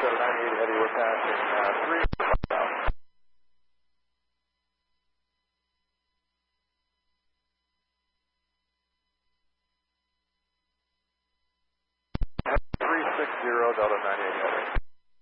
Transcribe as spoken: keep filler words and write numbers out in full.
Delta ninety-eight heavy, we're passing uh, three south. three six zero Delta ninety-eight.